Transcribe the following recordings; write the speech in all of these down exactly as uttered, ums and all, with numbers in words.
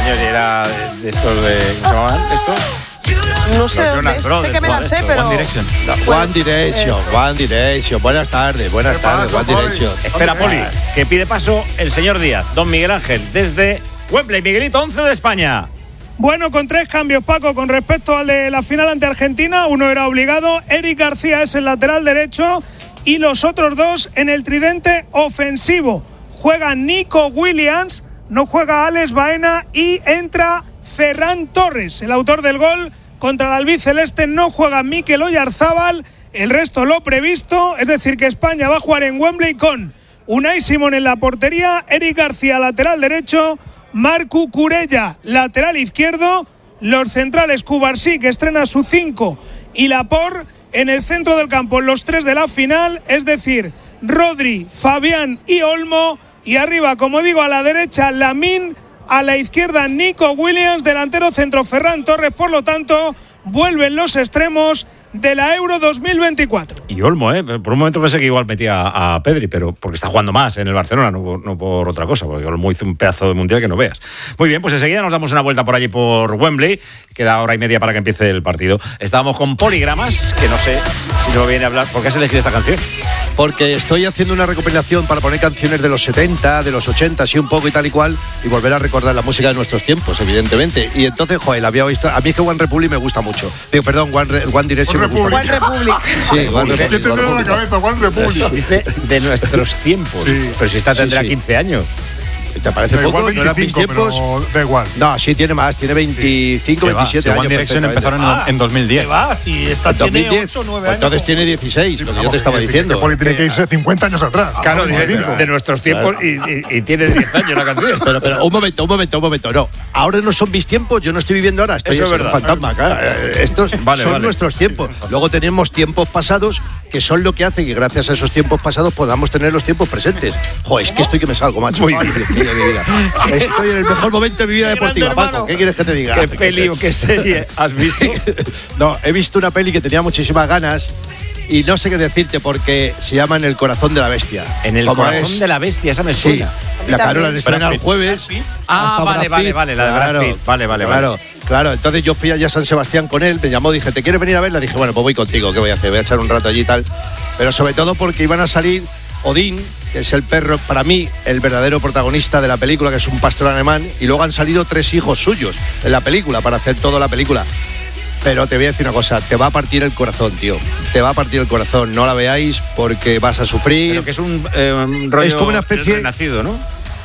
señor, era de estos de... ¿Cómo se llamaban estos? No sé, dónde, sé que me la sé, pero... One Direction. No, One Direction, One Direction. Buenas tardes, buenas tardes, One Direction. Espera, Poli, que pide paso el señor Díaz, don Miguel Ángel, desde Wembley. Miguelito, once de España. Bueno, con tres cambios, Paco, con respecto al de la final ante Argentina. Uno era obligado, Eric García es el lateral derecho y los otros dos en el tridente ofensivo. Juega Nico Williams, no juega Alex Baena y entra Ferran Torres, el autor del gol contra el albiceleste. No juega Mikel Oyarzábal, el resto lo previsto, es decir que España va a jugar en Wembley con Unai Simón en la portería, Eric García lateral derecho, Marcu Curella lateral izquierdo, los centrales Cubarsí, que estrena su cinco, y Laporte en el centro del campo, los tres de la final, es decir, Rodri, Fabián y Olmo, y arriba, como digo, a la derecha Lamine, a la izquierda Nico Williams, delantero centro Ferran Torres. Por lo tanto, vuelven los extremos de la Euro dos mil veinticuatro. Y Olmo, ¿eh? Por un momento pensé que igual metía a Pedri, pero porque está jugando más en el Barcelona, no por, no por otra cosa, porque Olmo hizo un pedazo de mundial que no veas. Muy bien, pues enseguida nos damos una vuelta por allí por Wembley. Queda hora y media para que empiece el partido. Estábamos con Poligramas, que no sé si nos viene a hablar. ¿Por qué has elegido esta canción? Porque estoy haciendo una recopilación para poner canciones de los setenta, de los ochenta, así un poco y tal y cual, y volver a recordar la música de nuestros tiempos, evidentemente. Y entonces, joder, la había visto. A mí es que One Republic me gusta mucho. Digo, perdón, One, One Direction One me gusta Republic. mucho. One Republic. Sí, One ¿Qué Republic. te One en la Republic. cabeza, One Republic? Dice de nuestros tiempos. Sí. Pero si esta tendrá Sí, sí. quince años. ¿Te parece Da poco? igual ¿No eran mis veinticinco, tiempos? pero da igual. No, sí, tiene más, tiene veinticinco, Que va, veintisiete si años. One Direction perfectamente. empezaron en, en dos mil diez. ¿Qué va? Si esta En tiene dos mil diez. ocho o nueve Pues años. entonces tiene dieciséis, lo que yo Vamos, te estaba que- diciendo. Que Poli tiene que irse cincuenta años atrás. Claro, Ah, de, veinticinco. de nuestros tiempos y, y, y tiene diez años la canción. Pero, pero, un momento, un momento, un momento. No, ahora no son mis tiempos, yo no estoy viviendo ahora, estoy Eso es en un verdad. fantasma acá. Eh, Estos Vale, son vale. nuestros tiempos. Luego tenemos tiempos pasados que son lo que hacen que gracias a esos tiempos pasados podamos tener los tiempos presentes. Joder, es que estoy que me salgo, macho. Muy Ay, Dios mío de mi vida. Estoy en el mejor momento de mi vida Qué deportiva, grande, Paco. hermano. ¿Qué quieres que te diga? ¿Qué peli o qué serie has visto? No, he visto una peli que tenía muchísimas ganas y no sé qué decirte porque se llama En el corazón de la bestia. En el Como corazón es- de la bestia, esa me Sí, suena. la también. Carola la estrena Brad el Pitt. jueves. Ah, Hasta vale, Brad vale, Pitt. vale, la de Brad Claro, Pitt. Vale, vale, vale. Claro, claro. Entonces yo fui allá a San Sebastián con él, me llamó, dije, ¿te quieres venir a verla? Dije, bueno, pues voy contigo, ¿qué voy a hacer? Voy a echar un rato allí y tal. Pero sobre todo porque iban a salir Odín, que es el perro, para mí, el verdadero protagonista de la película, que es un pastor alemán, y luego han salido tres hijos suyos en la película, para hacer toda la película. Pero te voy a decir una cosa, te va a partir el corazón, tío. Te va a partir el corazón, no la veáis porque vas a sufrir. Pero que es un, eh, un rollo Es como una especie- renacido, ¿no?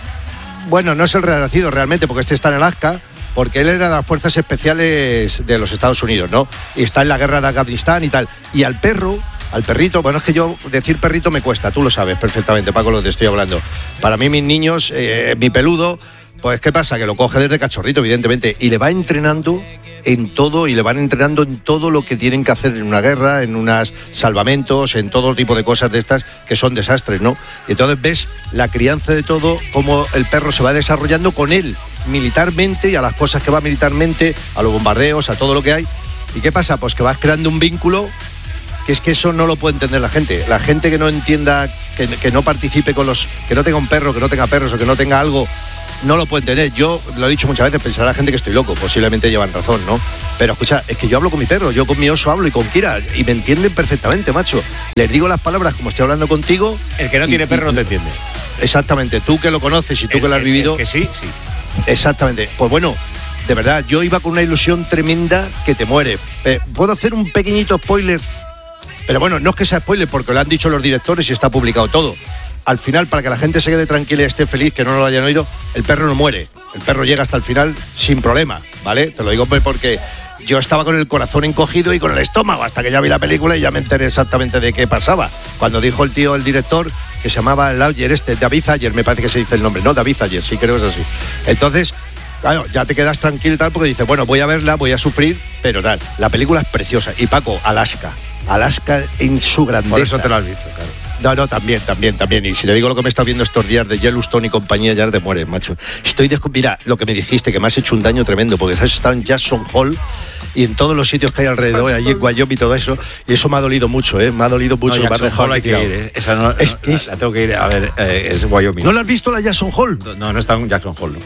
Bueno, no es el renacido realmente, porque este está en Alaska, porque él era de las fuerzas especiales de los Estados Unidos, ¿no? Y está en la guerra de Afganistán y tal. Y al perro, al perrito, bueno, es que yo decir perrito me cuesta, tú lo sabes perfectamente, Paco, lo que te estoy hablando. Para mí, mis niños, eh, mi peludo, pues ¿qué pasa? Que lo coge desde cachorrito, evidentemente, y le va entrenando en todo, y le van entrenando en todo lo que tienen que hacer en una guerra, en unos salvamentos, en todo tipo de cosas de estas que son desastres, ¿no? Y entonces ves la crianza de todo, cómo el perro se va desarrollando con él militarmente y a las cosas que va militarmente, a los bombardeos, a todo lo que hay. ¿Y qué pasa? Pues que vas creando un vínculo que es que eso no lo puede entender la gente. La gente que no entienda, que, que no participe con los, que no tenga un perro, que no tenga perros o que no tenga algo, no lo pueden tener. Yo lo he dicho muchas veces, pensará la gente que estoy loco, posiblemente llevan razón, ¿no? Pero escucha, es que yo hablo con mi perro, yo con mi oso hablo y con Kira, y me entienden perfectamente, macho. Les digo las palabras como estoy hablando contigo. El que no y- tiene y- perro no te entiende. Exactamente, tú que lo conoces y tú El- que lo has el- vivido. el que sí, sí. Exactamente. Pues bueno, de verdad, yo iba con una ilusión tremenda que te muere. Eh, ¿Puedo hacer un pequeñito spoiler? Pero bueno, no es que sea spoiler, porque lo han dicho los directores y está publicado todo. Al final, para que la gente se quede tranquila y esté feliz, que no lo hayan oído, el perro no muere. El perro llega hasta el final sin problema, ¿vale? Te lo digo porque yo estaba con el corazón encogido y con el estómago hasta que ya vi la película y ya me enteré exactamente de qué pasaba. Cuando dijo el tío, el director, que se llamaba el Ayer este, David Ayer, me parece que se dice el nombre, ¿no? David Ayer, sí creo que es así. Entonces, claro, ya te quedas tranquilo y tal, porque dices, bueno, voy a verla, voy a sufrir, pero tal. La película es preciosa. Y Paco, Alaska. Alaska en su grandeza. Por eso te lo has visto, claro. No, no, también, también, también. Y si te digo lo que me está viendo estos días de Yellowstone y compañía, ya te mueres, macho. Estoy de... Mira, lo que me dijiste, que me has hecho un daño tremendo, porque has estado en Jackson Hole y en todos los sitios que hay alrededor, allí en Wyoming y todo eso, y eso me ha dolido mucho, ¿eh? Me ha dolido mucho. No, me has Jackson dejado Hole hay aquí que tirado. ir, ¿eh? Esa no, Es no, que es- la, la tengo que ir a ver, eh, es Wyoming. ¿No la has visto la Jackson Hole? No, no está en Jackson Hole, no.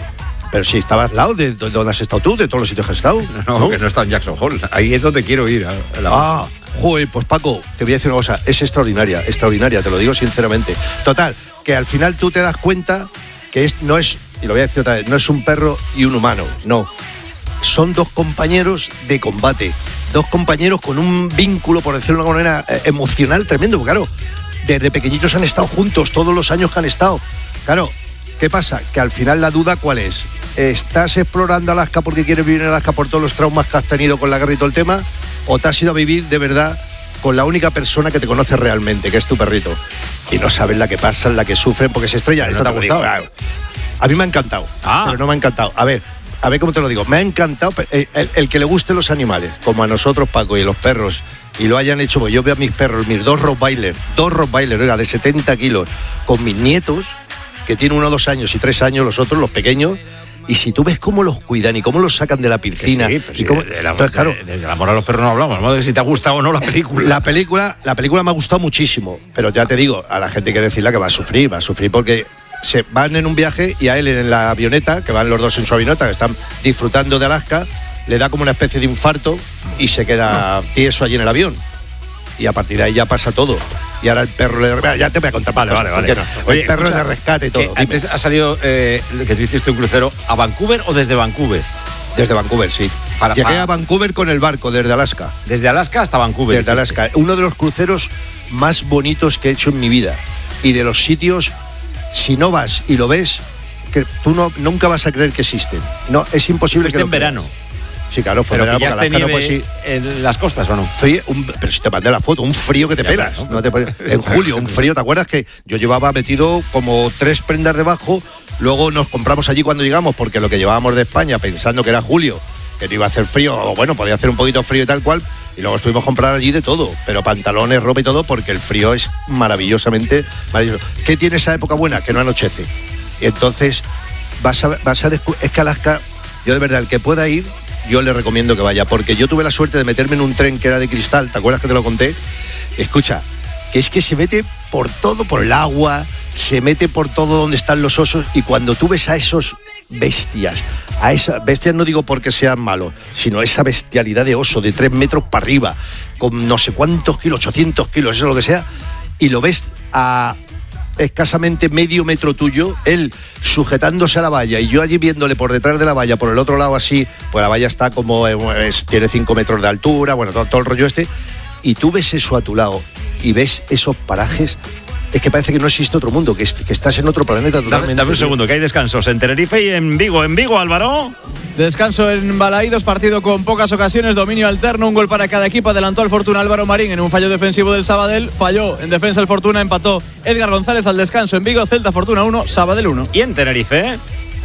Pero si estabas al lado de donde has estado tú, de todos los sitios que has estado. No, no, que no está en Jackson Hole. Ahí es donde quiero ir. A, a la ah, joder, pues Paco, te voy a decir una cosa. Es extraordinaria, extraordinaria, te lo digo sinceramente. Total, que al final tú te das cuenta que es, no es, y lo voy a decir otra vez, no es un perro y un humano, no. Son dos compañeros de combate. Dos compañeros con un vínculo, por decirlo de una manera, eh, emocional tremendo. Porque, claro, desde pequeñitos han estado juntos, todos los años que han estado. Claro, ¿qué pasa? Que al final la duda, ¿cuál es? ¿Estás explorando Alaska porque quieres vivir en Alaska por todos los traumas que has tenido con la guerra y todo el tema? ¿O te has ido a vivir de verdad con la única persona que te conoce realmente, que es tu perrito? Y no sabes la que pasan, la que sufren, porque se estrella. ¿No te ha gustado? Digo, a mí me ha encantado, ah. pero no me ha encantado. A ver, a ver cómo te lo digo. Me ha encantado el, el, el que le gusten los animales, como a nosotros, Paco, y los perros, y lo hayan hecho, porque yo veo a mis perros, mis dos Rottweiler, dos Rottweiler, oiga, de setenta kilos, con mis nietos, que tienen uno, dos años y tres años, los otros, los pequeños. Y si tú ves cómo los cuidan y cómo los sacan de la piscina. Sí, pero y sí, cómo, de, de, la, entonces, claro, de, de, de la moral de los perros no hablamos, ¿no? De si te ha gustado o no la película. La película, la película me ha gustado muchísimo, pero ya te digo, a la gente hay que decirle que va a sufrir, va a sufrir porque se van en un viaje y a él en la avioneta, que van los dos en su avioneta, que están disfrutando de Alaska, le da como una especie de infarto y se queda tieso allí en el avión. Y a partir de ahí ya pasa todo. Y ahora el perro le... Ya te voy a contar. Vale, vale, vale. No. Oye, el perro escucha, le rescate y todo. Antes ha salido eh, que tú hiciste un crucero a Vancouver o desde Vancouver. Desde Vancouver, sí. Para, Llegué para... a Vancouver con el barco, desde Alaska. Desde Alaska hasta Vancouver. Desde hiciste. Alaska. Uno de los cruceros más bonitos que he hecho en mi vida. Y de los sitios, si no vas y lo ves, que tú no, nunca vas a creer que existen. No, es imposible que en verano. Sí, claro, fue pero verano, que ya porque nieve no puedes ir en las costas, ¿o no? Frío, un, pero si te mandé la foto, un frío que te ya, pelas. claro, ¿no? No te, en julio, un frío, ¿te acuerdas que yo llevaba metido como tres prendas debajo? Luego nos compramos allí cuando llegamos, porque lo que llevábamos de España, pensando que era julio, que no iba a hacer frío, o bueno, podía hacer un poquito frío y tal cual, y luego estuvimos a comprar allí de todo, pero pantalones, ropa y todo, porque el frío es maravillosamente maravilloso. ¿Qué tiene esa época buena? Que no anochece. Y entonces vas a, vas a descubrir, es que Alaska, yo de verdad, el que pueda ir, yo le recomiendo que vaya, porque yo tuve la suerte de meterme en un tren que era de cristal, ¿te acuerdas que te lo conté? Escucha, que es que se mete por todo, por el agua, se mete por todo donde están los osos, y cuando tú ves a esos bestias, a esas bestias no digo porque sean malos, sino esa bestialidad de oso de tres metros para arriba, con no sé cuántos kilos, ochocientos kilos, eso es lo que sea, y lo ves a escasamente medio metro tuyo, él sujetándose a la valla y yo allí viéndole por detrás de la valla, por el otro lado así, pues la valla está como, es, tiene cinco metros de altura, bueno, todo, todo el rollo este, y tú ves eso a tu lado y ves esos parajes, es que parece que no existe otro mundo, que, que estás en otro planeta totalmente. Dame, dame un segundo, que hay descansos en Tenerife y en Vigo. En Vigo, Álvaro. Descanso en Balaídos, partido con pocas ocasiones, dominio alterno, un gol para cada equipo. Adelantó al Fortuna Álvaro Marín en un fallo defensivo del Sabadell, falló en defensa el Fortuna, empató Edgar González al descanso en Vigo. Celta Fortuna uno, Sabadell uno. Y en Tenerife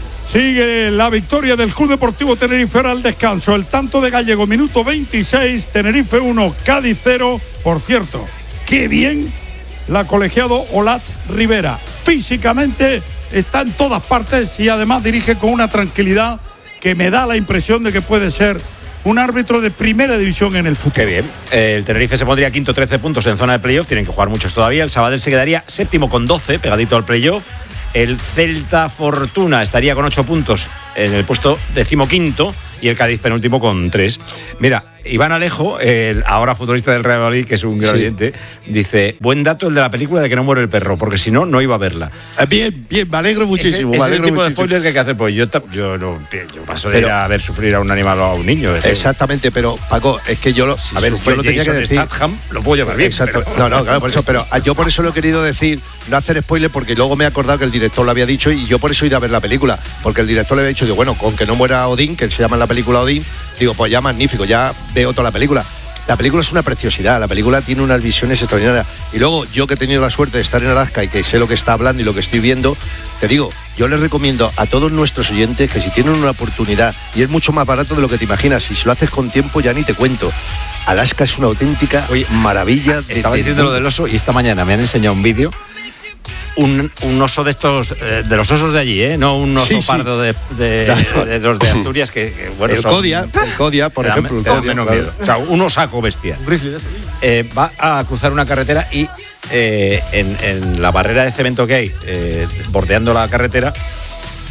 sigue la victoria del Club Deportivo Tenerife al descanso. El tanto de Gallego, minuto veintiséis, Tenerife uno, Cádiz cero. Por cierto, qué bien la colegiado Olat Rivera. Físicamente está en todas partes y además dirige con una tranquilidad que me da la impresión de que puede ser un árbitro de primera división en el futuro. Qué bien. El Tenerife se pondría quinto, trece puntos en zona de playoff. Tienen que jugar muchos todavía. El Sabadell se quedaría séptimo con doce, pegadito al playoff. El Celta Fortuna estaría con ocho puntos en el puesto decimoquinto y el Cádiz penúltimo con tres. Mira, Iván Alejo, el ahora futbolista del Real Madrid, que es un gran sí. oyente, dice, buen dato el de la película de que no muere el perro, porque si no, no iba a verla. Bien, bien, me alegro muchísimo. Ese, me ese alegro es el tipo muchísimo. de spoiler que hay que hacer, pues yo, yo, no, yo paso de pero, ir a ver sufrir a un animal o a un niño. Es exactamente, pero Paco, es que yo lo, si a ver, yo lo tenía que decir. Statham, lo puedo llevar bien. Exacto. Pero... No, no, claro, por eso, pero yo por eso lo he querido decir, no hacer spoiler, porque luego me he acordado que el director lo había dicho y yo por eso he ido a ver la película, porque el director le había dicho, digo, bueno, con que no muera Odín, que se llama en la película Odín, digo, pues ya magnífico, ya veo toda la película. La película es una preciosidad, la película tiene unas visiones extraordinarias. Y luego, yo que he tenido la suerte de estar en Alaska y que sé lo que está hablando y lo que estoy viendo, te digo, yo les recomiendo a todos nuestros oyentes que si tienen una oportunidad, y es mucho más barato de lo que te imaginas, y si lo haces con tiempo ya ni te cuento. Alaska es una auténtica Oye, maravilla. De, estaba diciendo de... lo del oso y esta mañana me han enseñado un vídeo. Un, un oso de estos, eh, de los osos de allí, ¿eh? No un oso sí, sí. pardo de, de, claro. de, de los de Asturias que, que bueno, el son, Codia, el Codia, por te ejemplo. Dan, te dan menos claro. miedo. O sea, un osaco bestia. Eh, va a cruzar una carretera y eh, en, en la barrera de cemento que hay, eh, bordeando la carretera,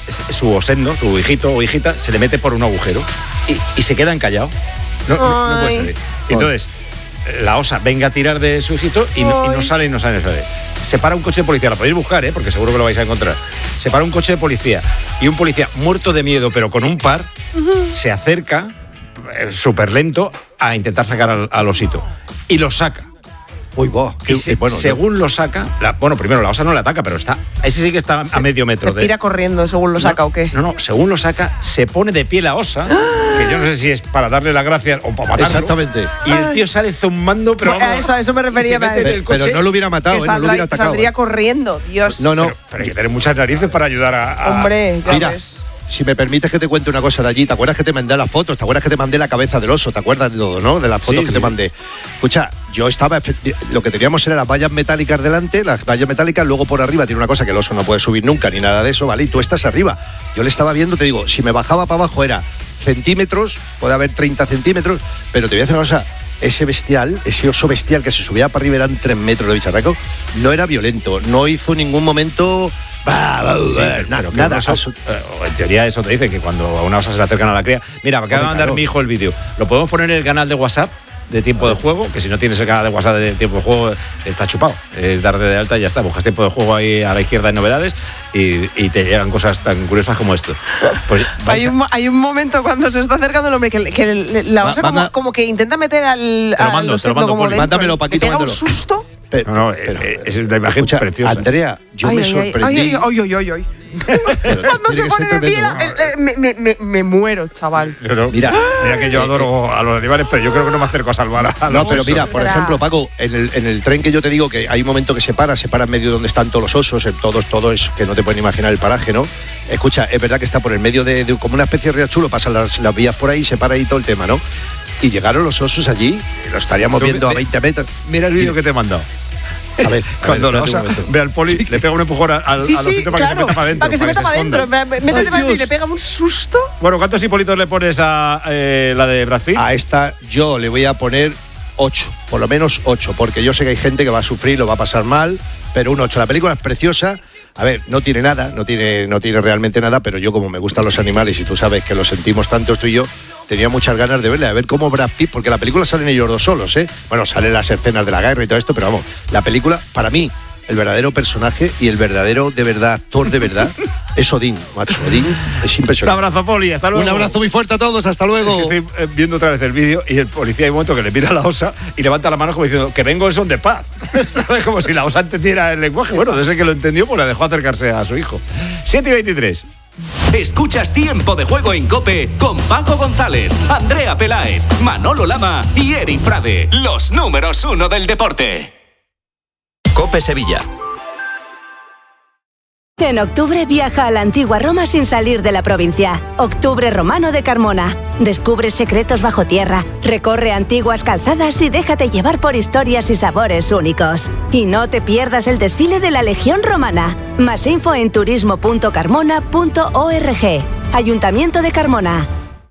su osendo, su hijito o hijita, se le mete por un agujero y, y se quedan callados. No, no, no puede salir. Entonces, la osa venga a tirar de su hijito y no, y no sale y no sale, no sale. Se para un coche de policía, lo podéis buscar, ¿eh? Porque seguro que lo vais a encontrar. Se para un coche de policía y un policía muerto de miedo, pero con un par, uh-huh. se acerca eh, súper lento a intentar sacar al, al osito. Y lo saca. Uy, boh, y se, bueno, según no. lo saca, la, bueno, primero la osa no le ataca, pero está, ese sí que está se, a medio metro. Se tira de, corriendo según lo saca no, o qué. No, no, según lo saca, se pone de pie la osa, ¡ah! Que yo no sé si es para darle las gracias o para matarlo. Exactamente. Y el tío sale zumbando, pero vamos, a eso, a eso me refería. Pero, pero no lo hubiera matado, que eh, saldrá, no lo hubiera atacado. Saldría corriendo, Dios. No, no. Pero, pero hay que tener muchas narices para ayudar a. a Hombre, ya Mira, ves. Si me permites que te cuente una cosa de allí, ¿te acuerdas que te mandé las fotos? ¿Te acuerdas que te mandé la cabeza del oso? ¿Te acuerdas de todo, no? De las fotos sí, que sí. te mandé. Escucha, yo estaba, lo que teníamos era las vallas metálicas delante, las vallas metálicas, luego por arriba tiene una cosa que el oso no puede subir nunca, ni nada de eso, ¿vale? Y tú estás arriba. Yo le estaba viendo, te digo, si me bajaba para abajo era centímetros, puede haber treinta centímetros, pero te voy a decir una cosa, ese bestial, ese oso bestial que se subía para arriba eran tres metros de bicharraco, no era violento, no hizo ningún momento... Bah, bah, sí, bah, pero, nada, pero oso, eh, en teoría eso te dice que cuando a una osa se le acercan a la cría, mira, me acaba de mandar mi hijo el vídeo, lo podemos poner en el canal de WhatsApp de Tiempo de Juego, que si no tienes el canal de WhatsApp de Tiempo de Juego está chupado, es darte de alta y ya está, buscas Tiempo de Juego ahí a la izquierda en novedades y, y te llegan cosas tan curiosas como esto. Pues hay, un, hay un momento cuando se está acercando el hombre que, que la osa como, como que intenta meter al... Te lo mando, te lo mando, como mándamelo, Paquito, le pega mándalo. un susto. Pero, no, no, pero, es una imagen escucha, preciosa. Andrea, yo ay, me ay, sorprendí. Ay, ay, ay, ay, ay. Cuando se pone de pie, la, eh, me, me, me, me muero, chaval. Pero, mira, mira que yo adoro a los animales, pero yo creo que no me acerco a salvar a los No, pero osos. mira, por ejemplo, Paco, en el, en el tren que yo te digo que hay un momento que se para, se para en medio donde están todos los osos, en todos, todo es que no te pueden imaginar el paraje, ¿no? Escucha, es verdad que está por el medio de, de como una especie de riachuelo, pasan las, las vías por ahí, se para ahí todo el tema, ¿no? Y llegaron los osos allí, lo estaríamos Tú, viendo me, a veinte metros. Mira el vídeo que te he mandado. A ver, a cuando ver, la osa ve al poli, sí. le pega un empujón al, sí, al osito sí, para claro, que se meta para adentro. Para que se meta para adentro. Métete para adentro y le pega un susto. Bueno, ¿cuántos hipolitos le pones a eh, la de Brad Pitt? A esta yo le voy a poner ocho, por lo menos ocho, porque yo sé que hay gente que va a sufrir, lo va a pasar mal, pero un ocho. La película es preciosa. A ver, no tiene nada, no tiene, no tiene realmente nada, pero yo como me gustan los animales y tú sabes que los sentimos tanto tú y yo, tenía muchas ganas de verla, de ver cómo Brad Pitt, porque la película salen ellos dos solos, ¿eh? Bueno, salen las escenas de la guerra y todo esto, pero vamos, la película, para mí, el verdadero personaje y el verdadero, de verdad, actor de verdad, es Odín, macho. Odín es impresionante. Un abrazo, Poli, hasta luego. Un abrazo muy fuerte a todos, hasta luego. Es que estoy viendo otra vez el vídeo y el policía hay un momento que le mira a la osa y levanta la mano como diciendo que vengo en son de paz. ¿Sabes? Como si la osa entendiera el lenguaje. Bueno, desde que lo entendió, pues le dejó acercarse a su hijo. siete y veintitrés. Escuchas Tiempo de Juego en COPE con Paco González, Andrea Peláez, Manolo Lama y Eri Frade, los números uno del deporte. COPE Sevilla. En octubre viaja a la antigua Roma sin salir de la provincia. Octubre Romano de Carmona. Descubre secretos bajo tierra, recorre antiguas calzadas y déjate llevar por historias y sabores únicos. Y no te pierdas el desfile de la Legión Romana. Más info en turismo punto carmona punto org. Ayuntamiento de Carmona.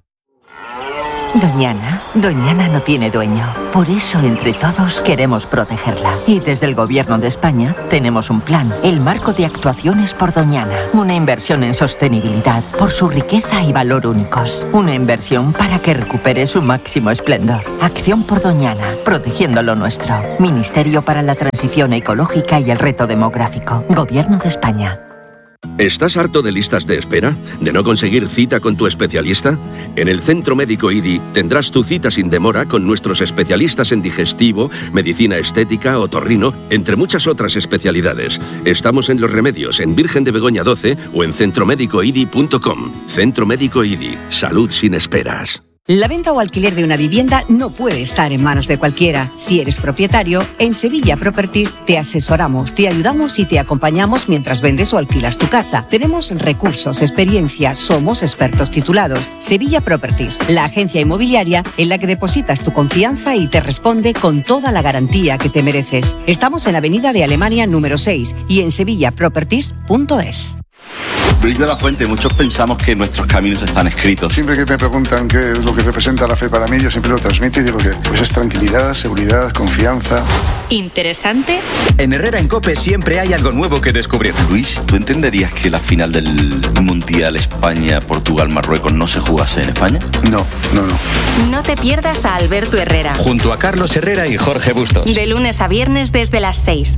Doñana, Doñana no tiene dueño. Por eso, entre todos, queremos protegerla. Y desde el Gobierno de España tenemos un plan, el Marco de Actuaciones por Doñana. Una inversión en sostenibilidad por su riqueza y valor únicos. Una inversión para que recupere su máximo esplendor. Acción por Doñana, protegiendo lo nuestro. Ministerio para la Transición Ecológica y el Reto Demográfico. Gobierno de España. ¿Estás harto de listas de espera? ¿De no conseguir cita con tu especialista? En el Centro Médico I D I tendrás tu cita sin demora con nuestros especialistas en digestivo, medicina estética, otorrino, entre muchas otras especialidades. Estamos en Los Remedios, en Virgen de Begoña doce o en centro médico i d i punto com. Centro Médico I D I. Salud sin esperas. La venta o alquiler de una vivienda no puede estar en manos de cualquiera. Si eres propietario, en Sevilla Properties te asesoramos, te ayudamos y te acompañamos mientras vendes o alquilas tu casa. Tenemos recursos, experiencia, somos expertos titulados. Sevilla Properties, la agencia inmobiliaria en la que depositas tu confianza y te responde con toda la garantía que te mereces. Estamos en Avenida de Alemania número seis y en sevilla properties punto es. Luis de la Fuente, muchos pensamos que nuestros caminos están escritos. Siempre que me preguntan qué es lo que representa la fe para mí, yo siempre lo transmito y digo que pues es tranquilidad, seguridad, confianza. ¿Interesante? En Herrera en COPE siempre hay algo nuevo que descubrir. Luis, ¿tú entenderías que la final del Mundial España-Portugal-Marruecos no se jugase en España? No, no, no. No te pierdas a Alberto Herrera. Junto a Carlos Herrera y Jorge Bustos. De lunes a viernes desde las seis.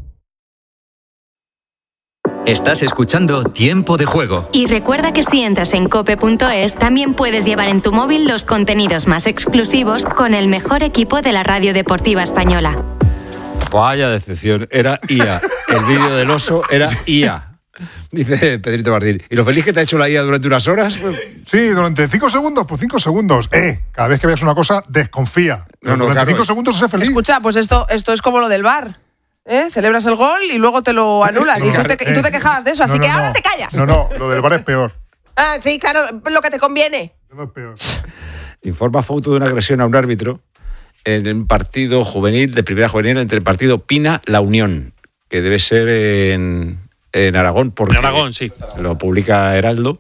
Estás escuchando Tiempo de Juego. Y recuerda que si entras en cope punto es, también puedes llevar en tu móvil los contenidos más exclusivos con el mejor equipo de la radio deportiva española. Vaya decepción, era I A. El vídeo del oso era I A. Dice Pedrito Bardín. ¿Y lo feliz que te ha hecho la I A durante unas horas? Sí, durante cinco segundos, pues cinco segundos. Eh, cada vez que veas una cosa, desconfía. No, no, durante claro. cinco segundos sé feliz. Escucha, pues esto, esto es como lo del bar. ¿Eh? Celebras el gol y luego te lo anulan. No, y, tú te, y tú te quejabas de eso, así no, no, que no. ahora te callas. No, no, lo del bar es peor. Ah, sí, claro, lo que te conviene. No es peor. Informa foto de una agresión a un árbitro en un partido juvenil, de primera juvenil, entre el partido Pina-La Unión, que debe ser en, en Aragón. Porque En Aragón, sí. Lo publica Heraldo.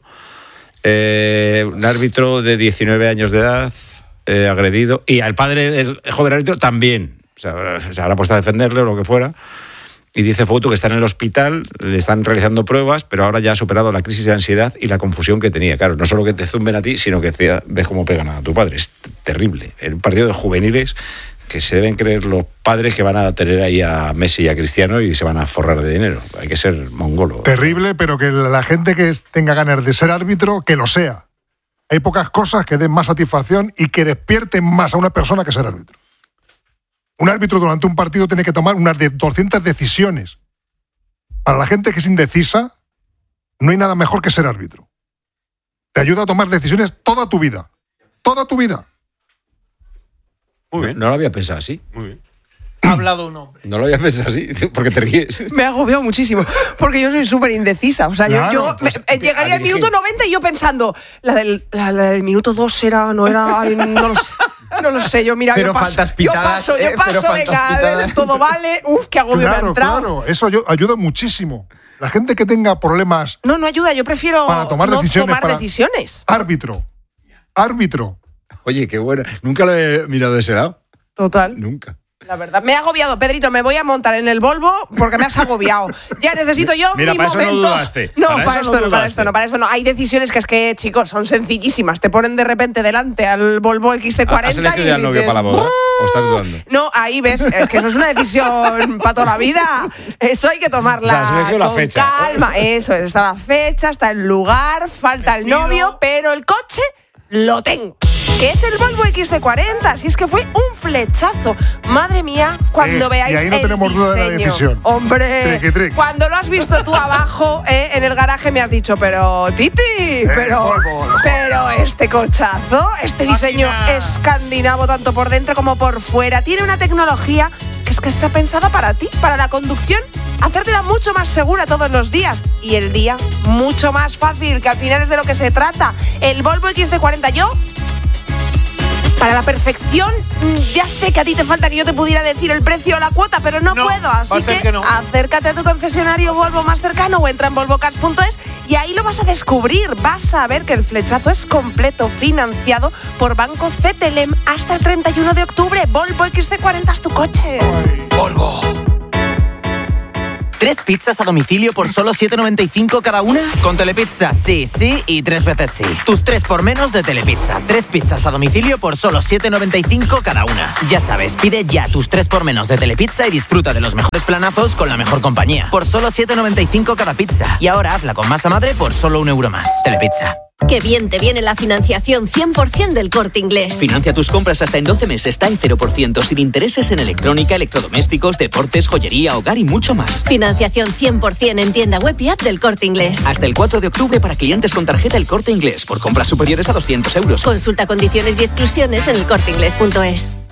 Eh, un árbitro de diecinueve años de edad, eh, agredido, y al padre del joven árbitro también. O sea, se habrá puesto a defenderle o lo que fuera. Y dice Foto que está en el hospital, le están realizando pruebas, pero ahora ya ha superado la crisis de ansiedad y la confusión que tenía. Claro, no solo que te zumben a ti, sino que ves cómo pegan a tu padre. Es terrible. En un partido de juveniles que se deben creer los padres que van a tener ahí a Messi y a Cristiano y se van a forrar de dinero. Hay que ser mongolo. Terrible, pero que la gente que tenga ganas de ser árbitro, que lo sea. Hay pocas cosas que den más satisfacción y que despierten más a una persona que ser árbitro. Un árbitro durante un partido tiene que tomar unas doscientas decisiones. Para la gente que es indecisa, no hay nada mejor que ser árbitro. Te ayuda a tomar decisiones toda tu vida. Toda tu vida. Muy bien. No, no lo había pensado así. Muy bien. Ha hablado un hombre. No lo había pensado así, porque te ríes. Me ha agobiado muchísimo, porque yo soy súper indecisa. O sea, Claro, yo, yo pues, me- llegaría a al dirigir. minuto noventa y yo pensando, la del, la, la del minuto dos era, no era, ay, no lo sé. No lo sé, yo mira, Pero yo paso, faltas yo pitadas, paso, yo eh, pero paso, venga, faltas a ver, pitadas. todo vale, uf, qué agobio me ha Claro, entrado. claro. Eso ayu- ayuda muchísimo. La gente que tenga problemas No, no ayuda, yo prefiero para tomar no decisiones. tomar para- decisiones. Árbitro. Árbitro. Oye, qué bueno. Nunca lo he mirado de ese lado. Total. Nunca. La verdad, me he agobiado, Pedrito, me voy a montar en el Volvo porque me has agobiado. Ya necesito yo Mira, mi para eso no momento. dudaste. No, Para para, eso esto no no, para dudaste. esto no, para esto no. Hay decisiones que es que, chicos, son sencillísimas. Te ponen de repente delante al Volvo X C cuarenta ¿Has elegido y ya al novio dices, para la boda? ¿O estás dudando? no, ahí ves, es que eso es una decisión para toda la vida. Eso hay que tomarla O sea, has elegido la con fecha. calma. Eso, está la fecha, está el lugar, falta el novio, pero el coche lo tengo. Que es el Volvo X C cuarenta, si es que fue un flechazo. Madre mía, cuando Eh, veáis y ahí no el tenemos duda de la diseño. decisión. Hombre, Triqui, triqui. cuando lo has visto tú abajo eh, en el garaje me has dicho, pero Titi, pero, Volvo, Volvo. pero este cochazo, este diseño escandinavo tanto por dentro como por fuera, tiene una tecnología que es que está pensada para ti, para la conducción, hacértela mucho más segura todos los días y el día mucho más fácil, que al final es de lo que se trata. El Volvo X C cuarenta, yo para la perfección, mm, ya sé que a ti te falta que yo te pudiera decir el precio o la cuota, pero no, No, puedo, va a así ser que, que no. acércate a tu concesionario Volvo más cercano o entra en volvo cars punto es y ahí lo vas a descubrir. Vas a ver que el flechazo es completo, financiado por Banco C T L E M hasta el treinta y uno de octubre. Volvo X C cuarenta es tu coche. Volvo. ¿Tres pizzas a domicilio por solo siete noventa y cinco cada una? Con Telepizza, sí, sí y tres veces sí. Tus tres por menos de Telepizza. Tres pizzas a domicilio por solo siete noventa y cinco cada una. Ya sabes, pide ya tus tres por menos de Telepizza y disfruta de los mejores planazos con la mejor compañía. Por solo siete noventa y cinco cada pizza. Y ahora hazla con masa madre por solo un euro más. Telepizza. Qué bien te viene la financiación cien por ciento del Corte Inglés. Financia tus compras hasta en doce meses, está en cero por ciento, sin intereses en electrónica, electrodomésticos, deportes, joyería, hogar y mucho más. Financiación cien por ciento en tienda web y app del Corte Inglés. Hasta el cuatro de octubre para clientes con tarjeta El Corte Inglés, por compras superiores a doscientos euros. Consulta condiciones y exclusiones en el corte inglés punto es.